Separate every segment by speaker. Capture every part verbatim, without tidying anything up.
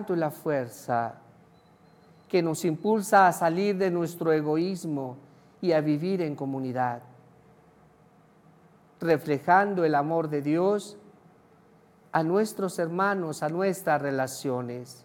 Speaker 1: encanto y la fuerza que nos impulsa a salir de nuestro egoísmo y a vivir en comunidad, reflejando el amor de Dios a nuestros hermanos, a nuestras relaciones.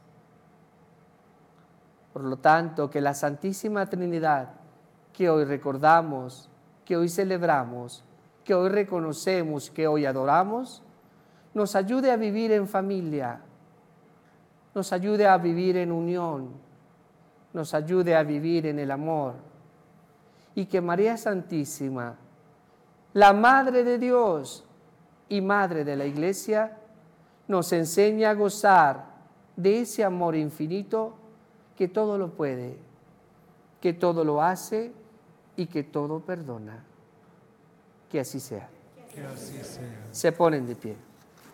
Speaker 1: Por lo tanto, que la Santísima Trinidad, que hoy recordamos, que hoy celebramos, que hoy reconocemos, que hoy adoramos, nos ayude a vivir en familia, nos ayude a vivir en unión, nos ayude a vivir en el amor. Y que María Santísima, la Madre de Dios y Madre de la Iglesia, nos enseñe a gozar de ese amor infinito que todo lo puede, que todo lo hace y que todo perdona. Que así sea.
Speaker 2: Que así sea.
Speaker 1: Se ponen de pie.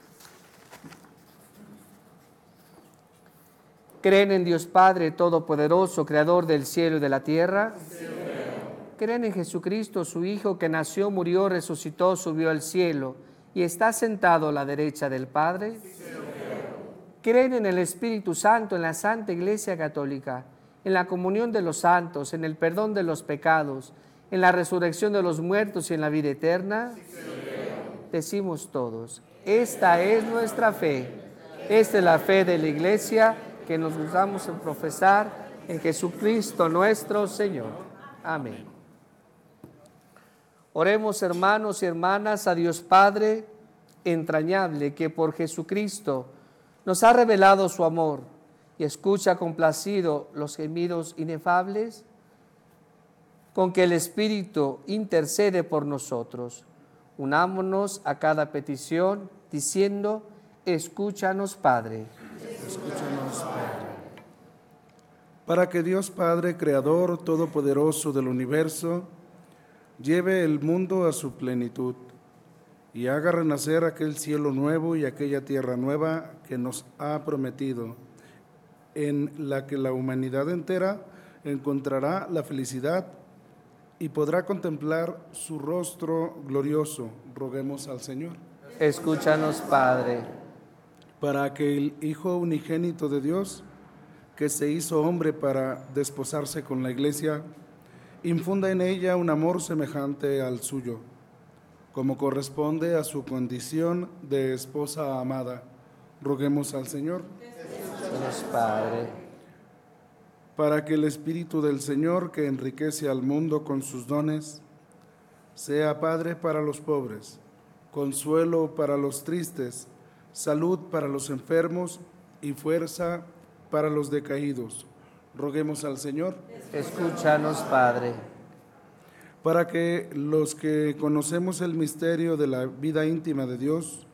Speaker 1: ¿Creen en Dios Padre Todopoderoso, Creador del cielo y de la tierra? Sí. ¿Creen en Jesucristo, su Hijo, que nació, murió, resucitó, subió al cielo y está sentado a la derecha del Padre? Sí. ¿Creen en el Espíritu Santo, en la Santa Iglesia Católica, en la comunión de los santos, en el perdón de los pecados, en la resurrección de los muertos y en la vida eterna? Sí. Decimos todos, esta es nuestra fe, esta es la fe de la Iglesia que nos gustamos en profesar en Jesucristo nuestro Señor. Amén. Oremos, hermanos y hermanas, a Dios Padre entrañable, que por Jesucristo nos ha revelado su amor y escucha complacido los gemidos inefables con que el Espíritu intercede por nosotros. Unámonos a cada petición diciendo, escúchanos, Padre.
Speaker 2: Escúchanos, Padre. Para que Dios Padre, Creador Todopoderoso del universo, lleve el mundo a su plenitud y haga renacer aquel cielo nuevo y aquella tierra nueva que nos ha prometido, en la que la humanidad entera encontrará la felicidad y podrá contemplar su rostro glorioso. Roguemos al Señor.
Speaker 1: Escúchanos, Padre.
Speaker 2: Para que el Hijo unigénito de Dios, que se hizo hombre para desposarse con la Iglesia, infunda en ella un amor semejante al suyo, como corresponde a su condición de esposa amada. Roguemos al Señor.
Speaker 1: Escúchanos, Padre.
Speaker 2: Para que el Espíritu del Señor, que enriquece al mundo con sus dones, sea Padre para los pobres, consuelo para los tristes, salud para los enfermos y fuerza para los decaídos. Roguemos al Señor.
Speaker 1: Escúchanos, Padre.
Speaker 2: Para que los que conocemos el misterio de la vida íntima de Dios,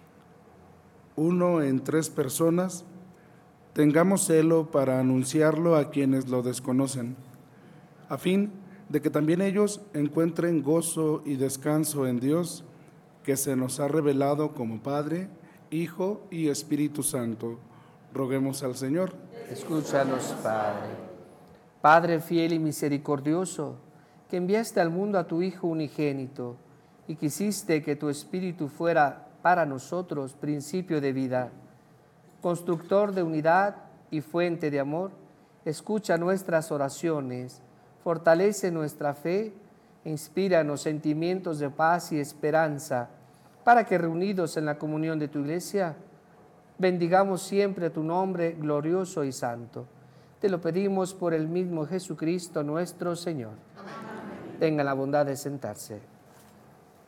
Speaker 2: uno en tres personas, tengamos celo para anunciarlo a quienes lo desconocen, a fin de que también ellos encuentren gozo y descanso en Dios, que se nos ha revelado como Padre, Hijo y Espíritu Santo. Roguemos al Señor.
Speaker 1: Escúchanos, Padre. Padre fiel y misericordioso, que enviaste al mundo a tu Hijo unigénito y quisiste que tu Espíritu fuera para nosotros principio de vida, constructor de unidad y fuente de amor, escucha nuestras oraciones, fortalece nuestra fe, inspíranos sentimientos de paz y esperanza, para que reunidos en la comunión de tu Iglesia, bendigamos siempre tu nombre glorioso y santo. Te lo pedimos por el mismo Jesucristo nuestro Señor. Amén. Tengan la bondad de sentarse.